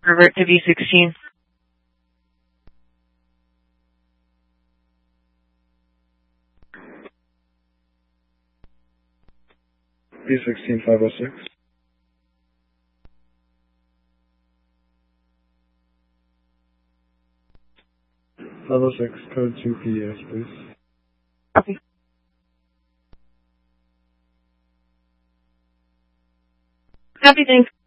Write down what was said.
revert to V16. V16 506. Level 6, code 2 PDS, please. Copy. Copy, thanks.